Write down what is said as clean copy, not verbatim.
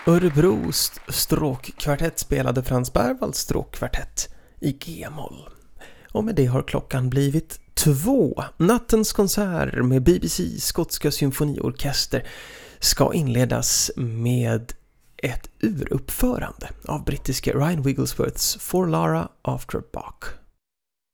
Örebro stråkkvartett spelade Frans Berwalds stråkkvartett i G-moll. Och med det har klockan blivit 2. Nattens konsert med BBC Skotska symfoniorkester ska inledas med ett uruppförande av brittiske Ryan Wigglesworths For Lara After Bach.